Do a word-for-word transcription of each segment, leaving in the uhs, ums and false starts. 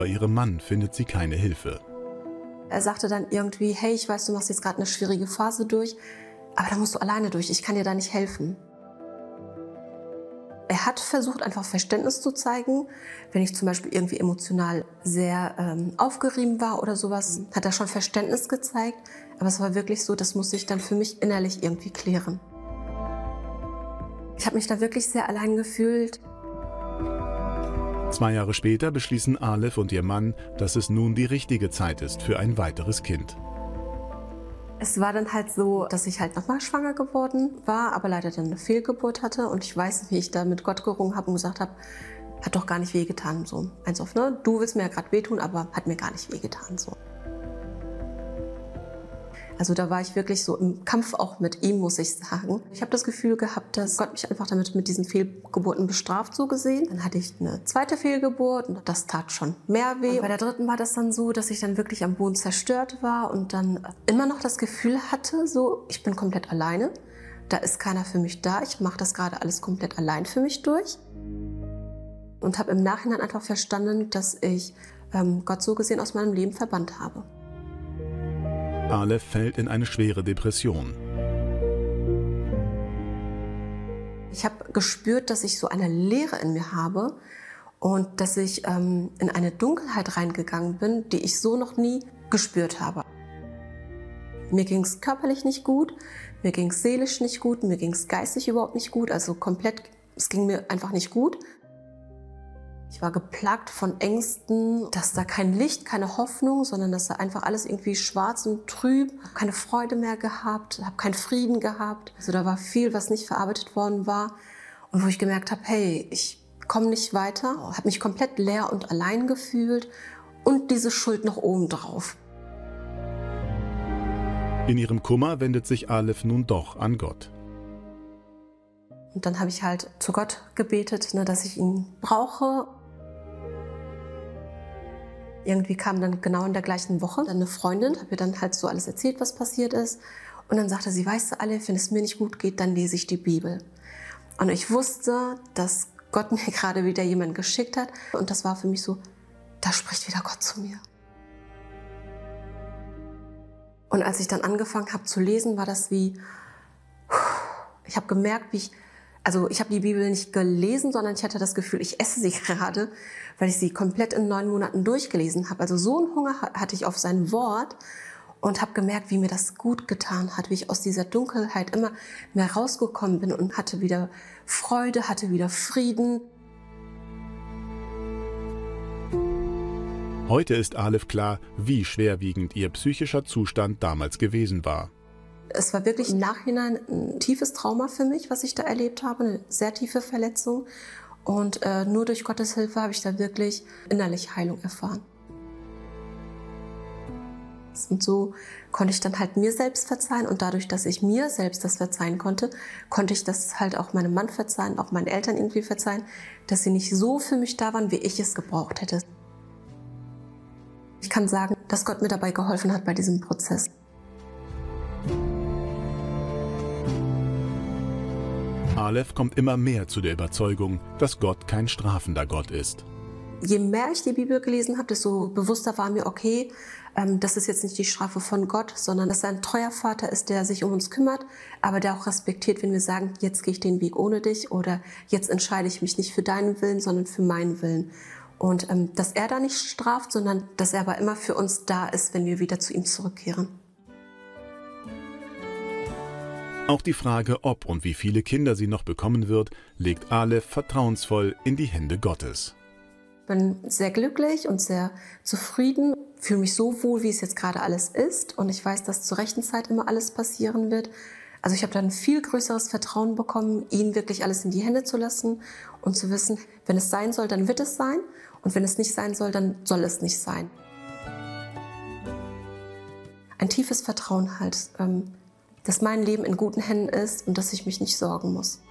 Bei ihrem Mann findet sie keine Hilfe. Er sagte dann irgendwie, hey, ich weiß, du machst jetzt gerade eine schwierige Phase durch, aber da musst du alleine durch, ich kann dir da nicht helfen. Er hat versucht, einfach Verständnis zu zeigen. Wenn ich zum Beispiel irgendwie emotional sehr ähm, aufgerieben war oder sowas, hat er schon Verständnis gezeigt. Aber es war wirklich so, das musste ich dann für mich innerlich irgendwie klären. Ich habe mich da wirklich sehr allein gefühlt. Zwei Jahre später beschließen Aleph und ihr Mann, dass es nun die richtige Zeit ist für ein weiteres Kind. Es war dann halt so, dass ich halt nochmal schwanger geworden war, aber leider dann eine Fehlgeburt hatte. Und ich weiß, wie ich da mit Gott gerungen habe und gesagt habe, hat doch gar nicht wehgetan. So. Eins auf, ne? Du willst mir ja gerade wehtun, aber hat mir gar nicht wehgetan. So. Also da war ich wirklich so im Kampf auch mit ihm, muss ich sagen. Ich habe das Gefühl gehabt, dass Gott mich einfach damit mit diesen Fehlgeburten bestraft, so gesehen. Dann hatte ich eine zweite Fehlgeburt und das tat schon mehr weh. Und bei der dritten war das dann so, dass ich dann wirklich am Boden zerstört war und dann immer noch das Gefühl hatte, so, ich bin komplett alleine. Da ist keiner für mich da. Ich mache das gerade alles komplett allein für mich durch. Und habe im Nachhinein einfach verstanden, dass ich ähm, Gott so gesehen aus meinem Leben verbannt habe. Aleph fällt in eine schwere Depression. Ich habe gespürt, dass ich so eine Leere in mir habe und dass ich ähm, in eine Dunkelheit reingegangen bin, die ich so noch nie gespürt habe. Mir ging es körperlich nicht gut, mir ging es seelisch nicht gut, mir ging es geistig überhaupt nicht gut, also komplett, es ging mir einfach nicht gut. Ich war geplagt von Ängsten, dass da kein Licht, keine Hoffnung, sondern dass da einfach alles irgendwie schwarz und trüb. Ich habe keine Freude mehr gehabt, habe keinen Frieden gehabt. Also da war viel, was nicht verarbeitet worden war und wo ich gemerkt habe, hey, ich komme nicht weiter, habe mich komplett leer und allein gefühlt und diese Schuld noch obendrauf. In ihrem Kummer wendet sich Aleph nun doch an Gott. Und dann habe ich halt zu Gott gebetet, ne, dass ich ihn brauche. Irgendwie kam dann genau in der gleichen Woche dann eine Freundin, hat mir dann halt so alles erzählt, was passiert ist. Und dann sagte sie, weißt du, Aleph, wenn es mir nicht gut geht, dann lese ich die Bibel. Und ich wusste, dass Gott mir gerade wieder jemanden geschickt hat. Und das war für mich so, da spricht wieder Gott zu mir. Und als ich dann angefangen habe zu lesen, war das wie, ich habe gemerkt, wie ich, also ich habe die Bibel nicht gelesen, sondern ich hatte das Gefühl, ich esse sie gerade, weil ich sie komplett in neun Monaten durchgelesen habe. Also so einen Hunger hatte ich auf sein Wort und habe gemerkt, wie mir das gut getan hat, wie ich aus dieser Dunkelheit immer mehr rausgekommen bin und hatte wieder Freude, hatte wieder Frieden. Heute ist Aleph klar, wie schwerwiegend ihr psychischer Zustand damals gewesen war. Es war wirklich im Nachhinein ein tiefes Trauma für mich, was ich da erlebt habe, eine sehr tiefe Verletzung. Und äh, nur durch Gottes Hilfe habe ich da wirklich innerlich Heilung erfahren. Und so konnte ich dann halt mir selbst verzeihen und dadurch, dass ich mir selbst das verzeihen konnte, konnte ich das halt auch meinem Mann verzeihen, auch meinen Eltern irgendwie verzeihen, dass sie nicht so für mich da waren, wie ich es gebraucht hätte. Ich kann sagen, dass Gott mir dabei geholfen hat bei diesem Prozess. Aleph kommt immer mehr zu der Überzeugung, dass Gott kein strafender Gott ist. Je mehr ich die Bibel gelesen habe, desto bewusster war mir, okay, ähm, das ist jetzt nicht die Strafe von Gott, sondern dass er ein treuer Vater ist, der sich um uns kümmert, aber der auch respektiert, wenn wir sagen, jetzt gehe ich den Weg ohne dich oder jetzt entscheide ich mich nicht für deinen Willen, sondern für meinen Willen. Und ähm, dass er da nicht straft, sondern dass er aber immer für uns da ist, wenn wir wieder zu ihm zurückkehren. Auch die Frage, ob und wie viele Kinder sie noch bekommen wird, legt Aleph vertrauensvoll in die Hände Gottes. Ich bin sehr glücklich und sehr zufrieden, fühle mich so wohl, wie es jetzt gerade alles ist. Und ich weiß, dass zur rechten Zeit immer alles passieren wird. Also ich habe dann ein viel größeres Vertrauen bekommen, ihn wirklich alles in die Hände zu lassen und zu wissen, wenn es sein soll, dann wird es sein. Und wenn es nicht sein soll, dann soll es nicht sein. Ein tiefes Vertrauen halt, ähm, dass mein Leben in guten Händen ist und dass ich mich nicht sorgen muss.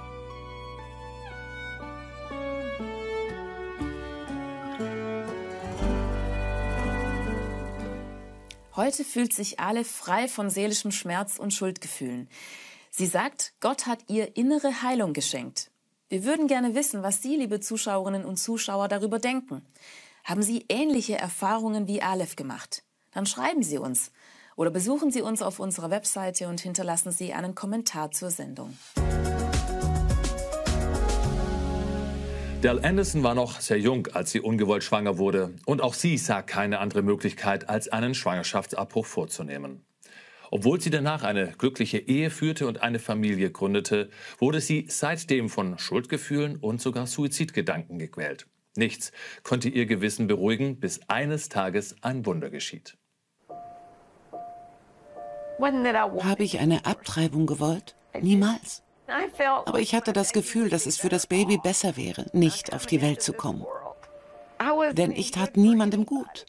Heute fühlt sich Aleph frei von seelischem Schmerz und Schuldgefühlen. Sie sagt, Gott hat ihr innere Heilung geschenkt. Wir würden gerne wissen, was Sie, liebe Zuschauerinnen und Zuschauer, darüber denken. Haben Sie ähnliche Erfahrungen wie Aleph gemacht? Dann schreiben Sie uns oder besuchen Sie uns auf unserer Webseite und hinterlassen Sie einen Kommentar zur Sendung. Dell Anderson war noch sehr jung, als sie ungewollt schwanger wurde. Und auch sie sah keine andere Möglichkeit, als einen Schwangerschaftsabbruch vorzunehmen. Obwohl sie danach eine glückliche Ehe führte und eine Familie gründete, wurde sie seitdem von Schuldgefühlen und sogar Suizidgedanken gequält. Nichts konnte ihr Gewissen beruhigen, bis eines Tages ein Wunder geschieht. Habe ich eine Abtreibung gewollt? Niemals. Aber ich hatte das Gefühl, dass es für das Baby besser wäre, nicht auf die Welt zu kommen. Denn ich tat niemandem gut.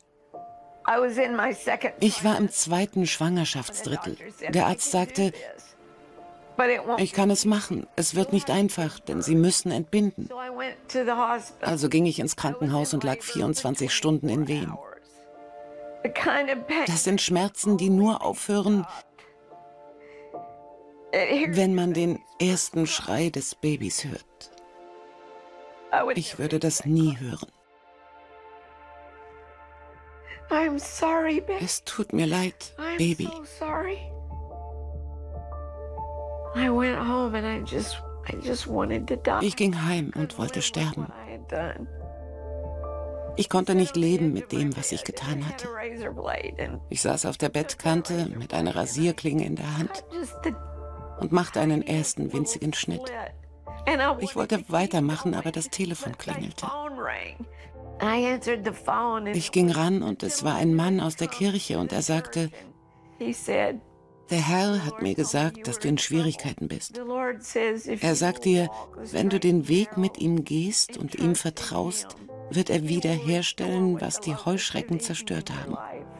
Ich war im zweiten Schwangerschaftsdrittel. Der Arzt sagte, ich kann es machen. Es wird nicht einfach, denn Sie müssen entbinden. Also ging ich ins Krankenhaus und lag vierundzwanzig Stunden in Wehen. Das sind Schmerzen, die nur aufhören, wenn man den ersten Schrei des Babys hört. Ich würde das nie hören. Es tut mir leid, Baby. Ich ging heim und wollte sterben. Ich konnte nicht leben mit dem, was ich getan hatte. Ich saß auf der Bettkante mit einer Rasierklinge in der Hand und machte einen ersten winzigen Schnitt. Ich wollte weitermachen, aber das Telefon klingelte. Ich ging ran und es war ein Mann aus der Kirche und er sagte, der Herr hat mir gesagt, dass du in Schwierigkeiten bist. Er sagt dir, wenn du den Weg mit ihm gehst und ihm vertraust, wird er wiederherstellen, was die Heuschrecken zerstört haben.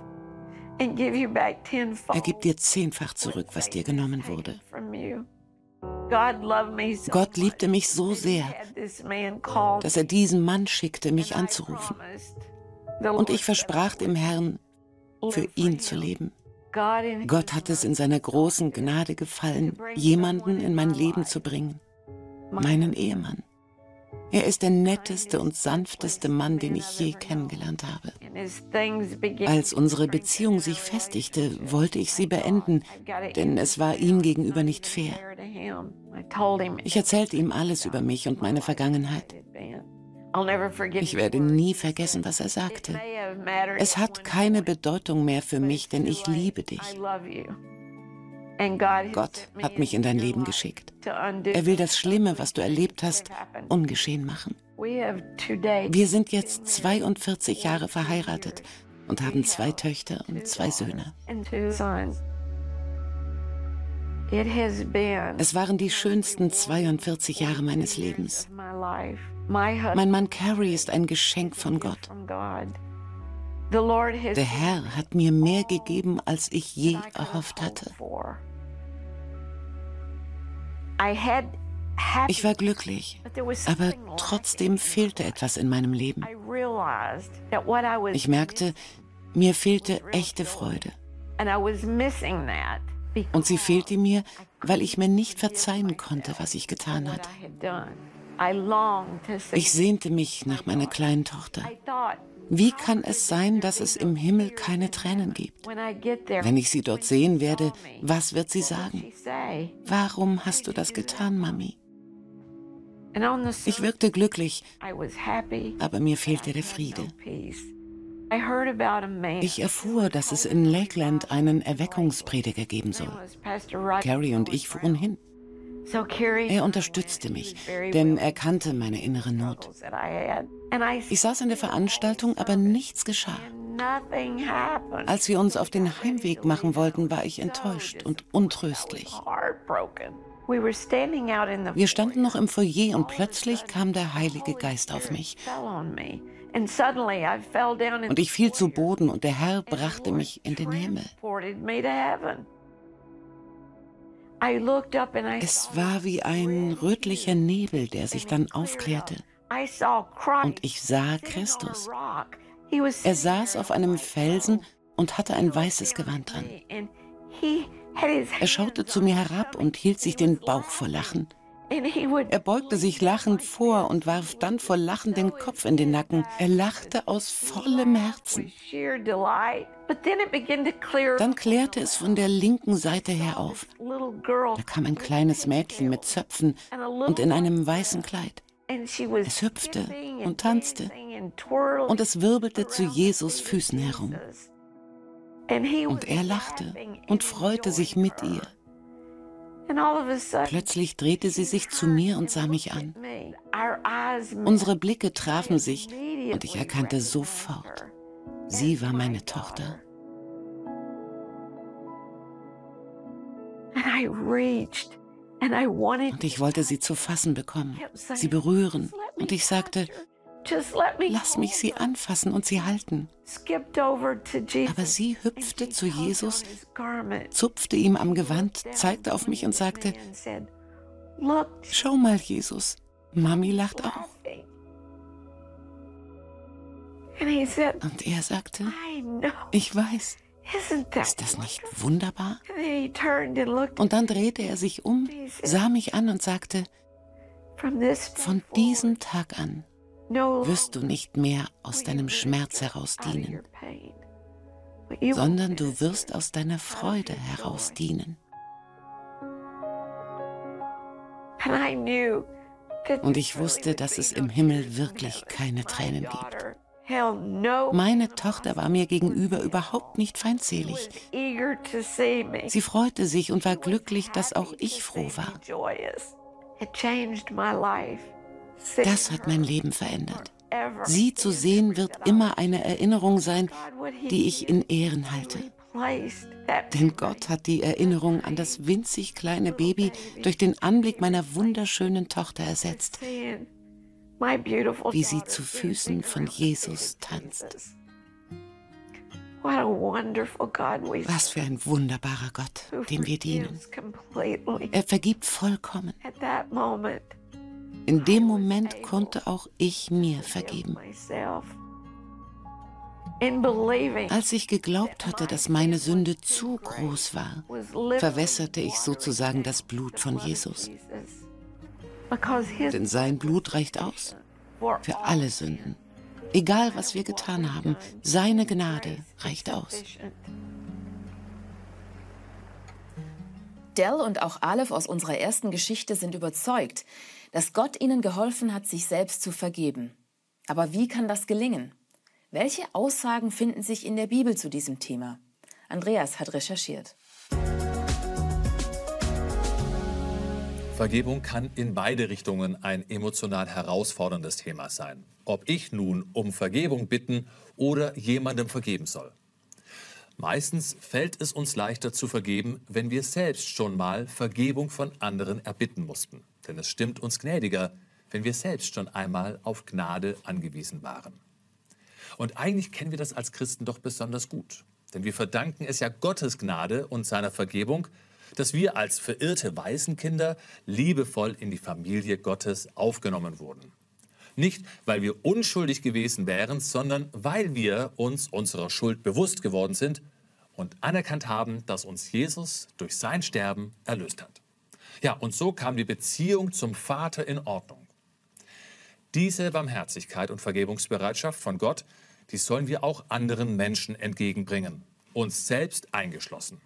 Er gibt dir zehnfach zurück, was dir genommen wurde. Gott liebte mich so sehr, dass er diesen Mann schickte, mich anzurufen. Und ich versprach dem Herrn, für ihn zu leben. Gott hat es in seiner großen Gnade gefallen, jemanden in mein Leben zu bringen, meinen Ehemann. Er ist der netteste und sanfteste Mann, den ich je kennengelernt habe. Als unsere Beziehung sich festigte, wollte ich sie beenden, denn es war ihm gegenüber nicht fair. Ich erzählte ihm alles über mich und meine Vergangenheit. Ich werde nie vergessen, was er sagte. Es hat keine Bedeutung mehr für mich, denn ich liebe dich. Gott hat mich in dein Leben geschickt. Er will das Schlimme, was du erlebt hast, ungeschehen machen. Wir sind jetzt zweiundvierzig Jahre verheiratet und haben zwei Töchter und zwei Söhne. Es waren die schönsten zweiundvierzig Jahre meines Lebens. Mein Mann Carrie ist ein Geschenk von Gott. Der Herr hat mir mehr gegeben, als ich je erhofft hatte. Ich war glücklich, aber trotzdem fehlte etwas in meinem Leben. Ich merkte, mir fehlte echte Freude. Und sie fehlte mir, weil ich mir nicht verzeihen konnte, was ich getan hatte. Ich sehnte mich nach meiner kleinen Tochter. Wie kann es sein, dass es im Himmel keine Tränen gibt? Wenn ich sie dort sehen werde, was wird sie sagen? Warum hast du das getan, Mami? Ich wirkte glücklich, aber mir fehlte der Friede. Ich erfuhr, dass es in Lakeland einen Erweckungsprediger geben soll. Carrie und ich fuhren hin. Er unterstützte mich, denn er kannte meine innere Not. Ich saß in der Veranstaltung, aber nichts geschah. Als wir uns auf den Heimweg machen wollten, war ich enttäuscht und untröstlich. Wir standen noch im Foyer und plötzlich kam der Heilige Geist auf mich. Und ich fiel zu Boden und der Herr brachte mich in den Himmel. Es war wie ein rötlicher Nebel, der sich dann aufklärte. Und ich sah Christus. Er saß auf einem Felsen und hatte ein weißes Gewand an. Er schaute zu mir herab und hielt sich den Bauch vor Lachen. Er beugte sich lachend vor und warf dann vor Lachen den Kopf in den Nacken. Er lachte aus vollem Herzen. Dann klärte es von der linken Seite her auf. Da kam ein kleines Mädchen mit Zöpfen und in einem weißen Kleid. Es hüpfte und tanzte und es wirbelte zu Jesus Füßen herum. Und er lachte und freute sich mit ihr. Plötzlich drehte sie sich zu mir und sah mich an. Unsere Blicke trafen sich und ich erkannte sofort, sie war meine Tochter. Und ich wollte sie zu fassen bekommen, sie berühren. Und ich sagte, lass mich sie anfassen und sie halten. Aber sie hüpfte zu Jesus, zupfte ihm am Gewand, zeigte auf mich und sagte, schau mal, Jesus, Mami lacht auch. Und er sagte, ich weiß. Ist das nicht wunderbar? Und dann drehte er sich um, sah mich an und sagte, von diesem Tag an wirst du nicht mehr aus deinem Schmerz heraus dienen, sondern du wirst aus deiner Freude heraus dienen. Und ich wusste, dass es im Himmel wirklich keine Tränen gibt. Meine Tochter war mir gegenüber überhaupt nicht feindselig. Sie freute sich und war glücklich, dass auch ich froh war. Das hat mein Leben verändert. Sie zu sehen, wird immer eine Erinnerung sein, die ich in Ehren halte. Denn Gott hat die Erinnerung an das winzig kleine Baby durch den Anblick meiner wunderschönen Tochter ersetzt, wie sie zu Füßen von Jesus tanzt. Was für ein wunderbarer Gott, dem wir dienen. Er vergibt vollkommen. In dem Moment konnte auch ich mir vergeben. Als ich geglaubt hatte, dass meine Sünde zu groß war, verwässerte ich sozusagen das Blut von Jesus. Denn sein Blut reicht aus für alle Sünden. Egal, was wir getan haben, seine Gnade reicht aus. Del und auch Aleph aus unserer ersten Geschichte sind überzeugt, dass Gott ihnen geholfen hat, sich selbst zu vergeben. Aber wie kann das gelingen? Welche Aussagen finden sich in der Bibel zu diesem Thema? Andreas hat recherchiert. Vergebung kann in beide Richtungen ein emotional herausforderndes Thema sein. Ob ich nun um Vergebung bitten oder jemandem vergeben soll. Meistens fällt es uns leichter zu vergeben, wenn wir selbst schon mal Vergebung von anderen erbitten mussten. Denn es stimmt uns gnädiger, wenn wir selbst schon einmal auf Gnade angewiesen waren. Und eigentlich kennen wir das als Christen doch besonders gut. Denn wir verdanken es ja Gottes Gnade und seiner Vergebung, dass wir als verirrte Waisenkinder liebevoll in die Familie Gottes aufgenommen wurden. Nicht, weil wir unschuldig gewesen wären, sondern weil wir uns unserer Schuld bewusst geworden sind und anerkannt haben, dass uns Jesus durch sein Sterben erlöst hat. Ja, und so kam die Beziehung zum Vater in Ordnung. Diese Barmherzigkeit und Vergebungsbereitschaft von Gott, die sollen wir auch anderen Menschen entgegenbringen, uns selbst eingeschlossen.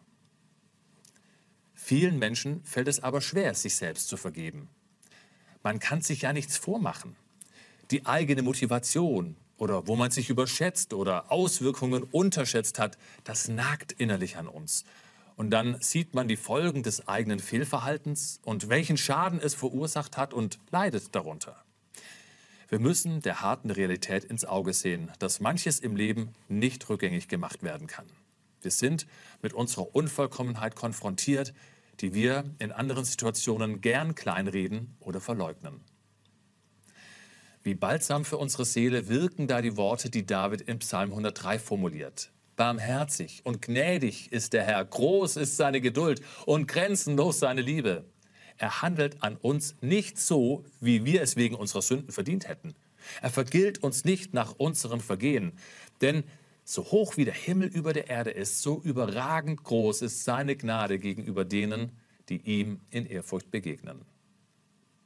Vielen Menschen fällt es aber schwer, sich selbst zu vergeben. Man kann sich ja nichts vormachen. Die eigene Motivation oder wo man sich überschätzt oder Auswirkungen unterschätzt hat, das nagt innerlich an uns. Und dann sieht man die Folgen des eigenen Fehlverhaltens und welchen Schaden es verursacht hat und leidet darunter. Wir müssen der harten Realität ins Auge sehen, dass manches im Leben nicht rückgängig gemacht werden kann. Wir sind mit unserer Unvollkommenheit konfrontiert, die wir in anderen Situationen gern kleinreden oder verleugnen. Wie balsam für unsere Seele wirken da die Worte, die David im Psalm hundertdrei formuliert. Barmherzig und gnädig ist der Herr, groß ist seine Geduld und grenzenlos seine Liebe. Er handelt an uns nicht so, wie wir es wegen unserer Sünden verdient hätten. Er vergilt uns nicht nach unserem Vergehen, denn so hoch wie der Himmel über der Erde ist, so überragend groß ist seine Gnade gegenüber denen, die ihm in Ehrfurcht begegnen.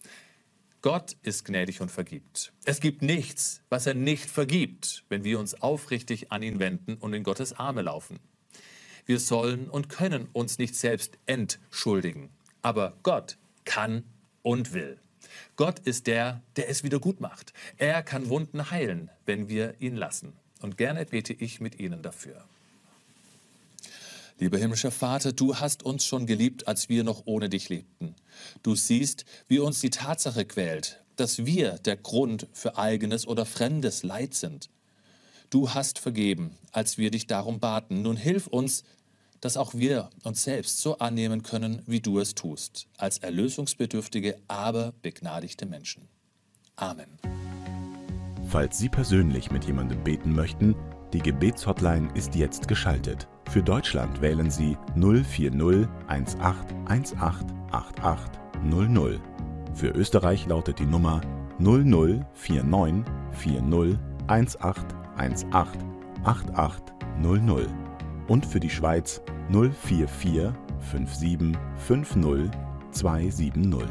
Gott ist gnädig und vergibt. Es gibt nichts, was er nicht vergibt, wenn wir uns aufrichtig an ihn wenden und in Gottes Arme laufen. Wir sollen und können uns nicht selbst entschuldigen. Aber Gott kann und will. Gott ist der, der es wieder gut macht. Er kann Wunden heilen, wenn wir ihn lassen. Und gerne bete ich mit Ihnen dafür. Lieber himmlischer Vater, du hast uns schon geliebt, als wir noch ohne dich lebten. Du siehst, wie uns die Tatsache quält, dass wir der Grund für eigenes oder fremdes Leid sind. Du hast vergeben, als wir dich darum baten. Nun hilf uns, dass auch wir uns selbst so annehmen können, wie du es tust, als erlösungsbedürftige, aber begnadigte Menschen. Amen. Falls Sie persönlich mit jemandem beten möchten, die Gebetshotline ist jetzt geschaltet. Für Deutschland wählen Sie null vier null eins acht eins acht acht acht null null. Für Österreich lautet die Nummer null null vier neun vier null eins acht eins acht acht acht null null. Und für die Schweiz null vier vier fünf sieben fünf null zwei sieben null.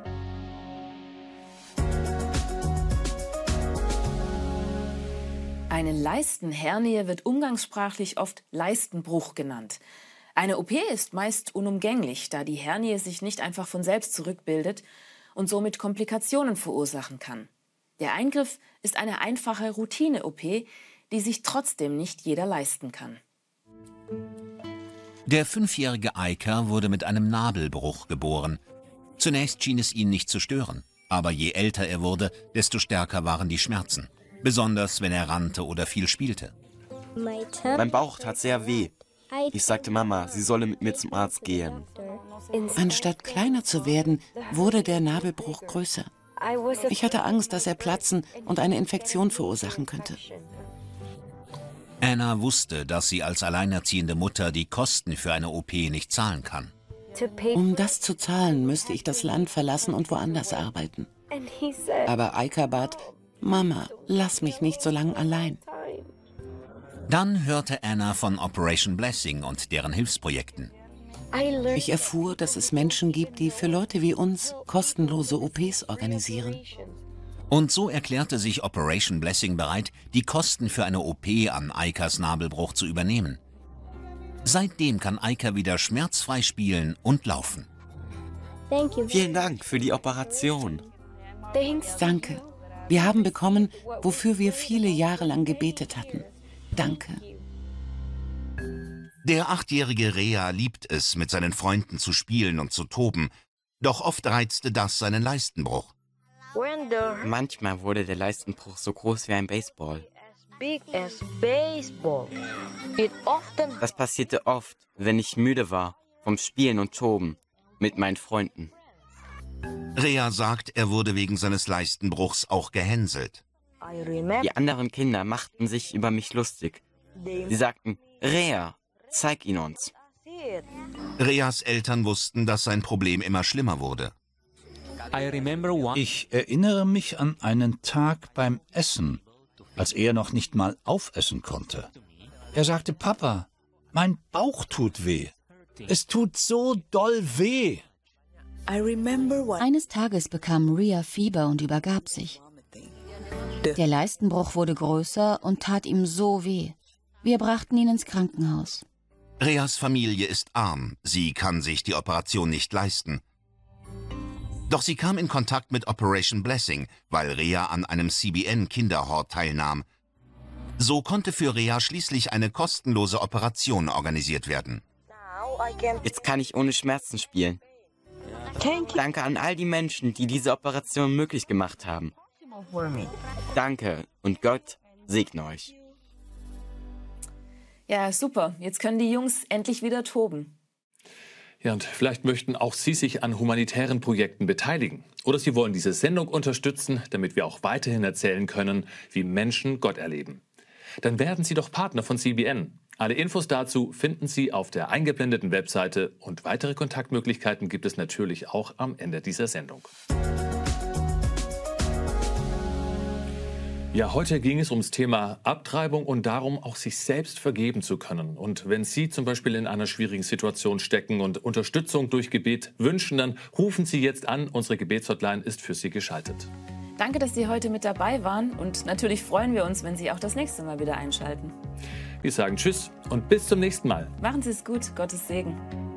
Eine Leistenhernie wird umgangssprachlich oft Leistenbruch genannt. Eine O P ist meist unumgänglich, da die Hernie sich nicht einfach von selbst zurückbildet und somit Komplikationen verursachen kann. Der Eingriff ist eine einfache Routine-O P, die sich trotzdem nicht jeder leisten kann. Der fünfjährige Aika wurde mit einem Nabelbruch geboren. Zunächst schien es ihn nicht zu stören, aber je älter er wurde, desto stärker waren die Schmerzen. Besonders, wenn er rannte oder viel spielte. Mein Bauch tat sehr weh. Ich sagte Mama, sie solle mit mir zum Arzt gehen. Anstatt kleiner zu werden, wurde der Nabelbruch größer. Ich hatte Angst, dass er platzen und eine Infektion verursachen könnte. Anna wusste, dass sie als alleinerziehende Mutter die Kosten für eine O P nicht zahlen kann. Um das zu zahlen, müsste ich das Land verlassen und woanders arbeiten. Aber Aika bat, Mama, lass mich nicht so lange allein. Dann hörte Anna von Operation Blessing und deren Hilfsprojekten. Ich erfuhr, dass es Menschen gibt, die für Leute wie uns kostenlose O Ps organisieren. Und so erklärte sich Operation Blessing bereit, die Kosten für eine O P an Aikas Nabelbruch zu übernehmen. Seitdem kann Aika wieder schmerzfrei spielen und laufen. Vielen Dank für die Operation. Danke. Wir haben bekommen, wofür wir viele Jahre lang gebetet hatten. Danke. Der achtjährige Rea liebt es, mit seinen Freunden zu spielen und zu toben. Doch oft reizte das seinen Leistenbruch. Manchmal wurde der Leistenbruch so groß wie ein Baseball. Das passierte oft, wenn ich müde war vom Spielen und Toben mit meinen Freunden. Rea sagt, er wurde wegen seines Leistenbruchs auch gehänselt. Die anderen Kinder machten sich über mich lustig. Sie sagten, Rea, zeig ihn uns. Reas Eltern wussten, dass sein Problem immer schlimmer wurde. Ich erinnere mich an einen Tag beim Essen, als er noch nicht mal aufessen konnte. Er sagte, Papa, mein Bauch tut weh. Es tut so doll weh. Eines Tages bekam Rea Fieber und übergab sich. Der Leistenbruch wurde größer und tat ihm so weh. Wir brachten ihn ins Krankenhaus. Reas Familie ist arm. Sie kann sich die Operation nicht leisten. Doch sie kam in Kontakt mit Operation Blessing, weil Rea an einem C B N-Kinderhort teilnahm. So konnte für Rea schließlich eine kostenlose Operation organisiert werden. Jetzt kann ich ohne Schmerzen spielen. Danke an all die Menschen, die diese Operation möglich gemacht haben. Danke und Gott segne euch. Ja, super. Jetzt können die Jungs endlich wieder toben. Ja, und vielleicht möchten auch Sie sich an humanitären Projekten beteiligen. Oder Sie wollen diese Sendung unterstützen, damit wir auch weiterhin erzählen können, wie Menschen Gott erleben. Dann werden Sie doch Partner von C B N. Alle Infos dazu finden Sie auf der eingeblendeten Webseite und weitere Kontaktmöglichkeiten gibt es natürlich auch am Ende dieser Sendung. Ja, heute ging es ums Thema Abtreibung und darum, auch sich selbst vergeben zu können. Und wenn Sie zum Beispiel in einer schwierigen Situation stecken und Unterstützung durch Gebet wünschen, dann rufen Sie jetzt an. Unsere Gebetshotline ist für Sie geschaltet. Danke, dass Sie heute mit dabei waren. Und natürlich freuen wir uns, wenn Sie auch das nächste Mal wieder einschalten. Wir sagen Tschüss und bis zum nächsten Mal. Machen Sie es gut. Gottes Segen.